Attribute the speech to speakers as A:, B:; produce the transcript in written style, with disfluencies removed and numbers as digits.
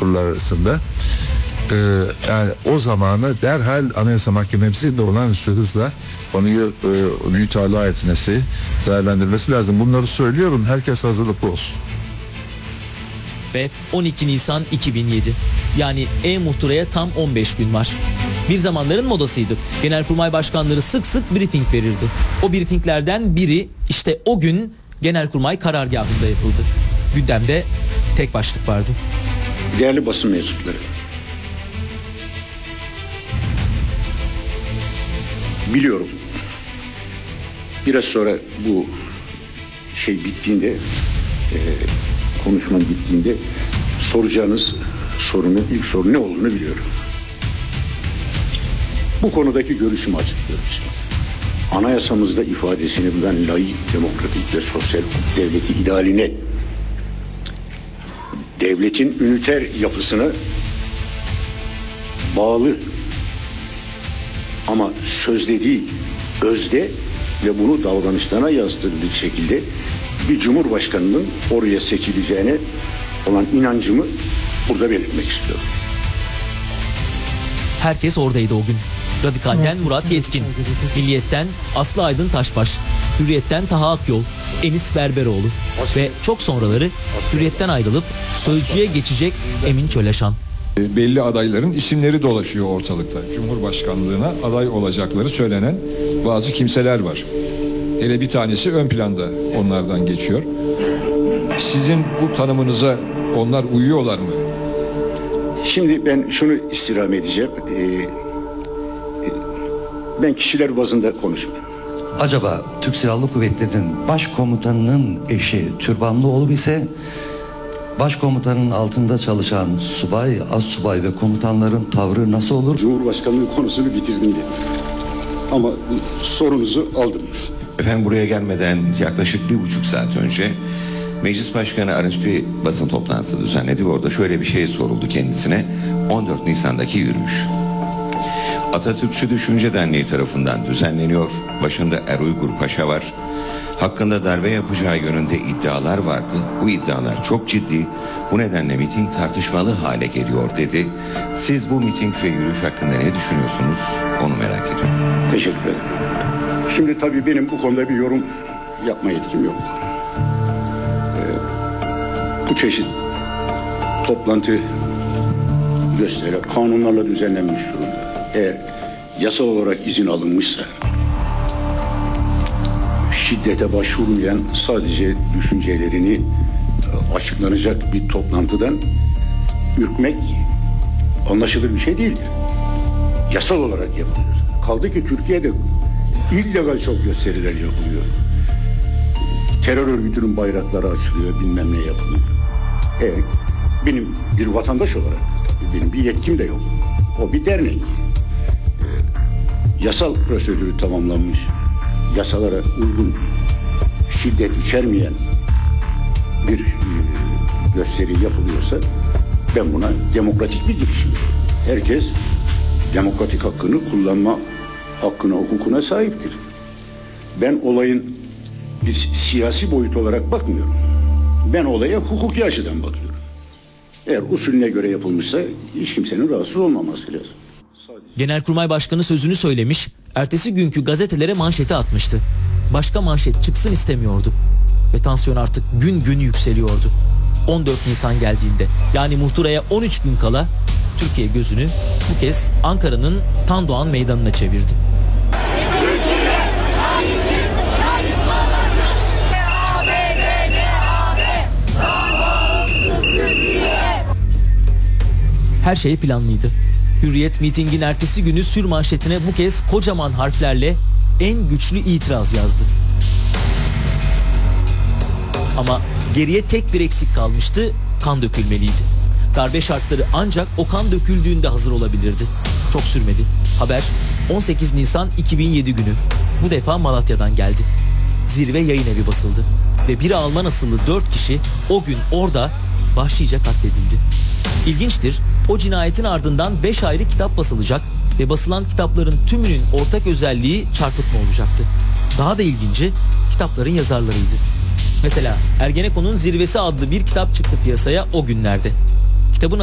A: unsurlar arasında. Yani o zamanı derhal Anayasa Mahkemesi'nde olağanüstü hızla konuyu mütalaa etmesi, değerlendirmesi lazım. Bunları söylüyorum, herkes hazırlıklı olsun.
B: Ve 12 Nisan 2007. Yani muhtıraya tam 15 gün var. Bir zamanların modasıydı. Genelkurmay başkanları sık sık briefing verirdi. O briefinglerden biri işte o gün Genelkurmay karargahında yapıldı. Gündemde tek başlık vardı.
C: Değerli basın mensupları, biliyorum biraz sonra bu şey bittiğinde, konuşmam bittiğinde soracağınız sorunun ilk soru ne olduğunu biliyorum. Bu konudaki görüşümü açıklıyorum. Anayasamızda ifadesini bulan laik, demokratik ve sosyal hukuk devleti idealine, devletin üniter yapısına bağlı ama sözde değil, özde ve bunu davranışlarına yansıtıldığı şekilde bir cumhurbaşkanının oraya seçileceğine olan inancımı burada belirtmek istiyorum.
B: Herkes oradaydı o gün. Radikal'den Murat Yetkin, Milliyet'ten Aslı Aydın Taşbaş, Hürriyet'ten Taha Akyol, Enis Berberoğlu ve çok sonraları Hürriyet'ten ayrılıp Sözcü'ye geçecek Emin Çöleşan.
D: Belli adayların isimleri dolaşıyor ortalıkta. Cumhurbaşkanlığına aday olacakları söylenen bazı kimseler var. Hele bir tanesi ön planda onlardan geçiyor. Sizin bu tanımınıza onlar uyuyorlar mı?
C: Şimdi ben şunu istirham edeceğim. Ben kişiler bazında konuşmuyorum.
E: Acaba Türk Silahlı Kuvvetleri'nin başkomutanının eşi türbanlı olup ise başkomutanın altında çalışan subay, astsubay ve komutanların tavrı nasıl olur?
C: Cumhurbaşkanlığı konusunu bitirdim dedim. Ama sorunuzu aldım.
F: Efendim, buraya gelmeden yaklaşık 1,5 saat önce Meclis Başkanı Arınç bir basın toplantısı düzenledi ve orada şöyle bir şey soruldu kendisine: 14 Nisan'daki yürüyüş Atatürkçü Düşünce Derneği tarafından düzenleniyor. Başında Uygur Paşa var. Hakkında darbe yapacağı yönünde iddialar vardı. Bu iddialar çok ciddi. Bu nedenle miting tartışmalı hale geliyor dedi. Siz bu miting ve yürüyüş hakkında ne düşünüyorsunuz? Onu merak ediyorum.
C: Teşekkür ederim. Şimdi tabii benim bu konuda bir yorum yapma yetkim yok. Bu çeşit toplantı, gösteri kanunlarla düzenlenmiş durumda. Eğer yasal olarak izin alınmışsa, şiddete başvurmayan, sadece düşüncelerini açıklanacak bir toplantıdan ürkmek anlaşılır bir şey değildir. Yasal olarak yapılıyor. Kaldı ki Türkiye'de illegal çok gösteriler yapılıyor. Terör örgütünün bayrakları açılıyor, bilmem ne yapılıyor. Benim bir vatandaş olarak, tabii benim bir yetkim de yok. O bir dernek. Yasal prosedürü tamamlanmış, yasalara uygun, şiddet içermeyen bir gösteri yapılıyorsa ben buna demokratik bir girişim. Herkes demokratik hakkını kullanma hakkına, hukukuna sahiptir. Ben olayın bir siyasi boyut olarak bakmıyorum. Ben olaya hukuki açıdan bakıyorum. Eğer usulüne göre yapılmışsa hiç kimsenin rahatsız olmaması lazım.
B: Genelkurmay Başkanı sözünü söylemiş, ertesi günkü gazetelere manşeti atmıştı. Başka manşet çıksın istemiyordu. Ve tansiyon artık gün gün yükseliyordu. 14 Nisan geldiğinde, yani muhtıraya 13 gün kala, Türkiye gözünü bu kez Ankara'nın Tandoğan Meydanı'na çevirdi. Her şey planlıydı. Hürriyet mitingin ertesi günü sürmanşetine bu kez kocaman harflerle en güçlü itiraz yazdı. Ama geriye tek bir eksik kalmıştı: kan dökülmeliydi. Darbe şartları ancak o kan döküldüğünde hazır olabilirdi. Çok sürmedi. Haber 18 Nisan 2007 günü. Bu defa Malatya'dan geldi. Zirve Yayın Evi basıldı. Ve bir Alman asıllı 4 kişi o gün orada vahşice katledildi. İlginçtir, o cinayetin ardından 5 ayrı kitap basılacak ve basılan kitapların tümünün ortak özelliği çarpıtma olacaktı. Daha da ilginci, kitapların yazarlarıydı. Mesela Ergenekon'un Zirvesi adlı bir kitap çıktı piyasaya o günlerde. Kitabın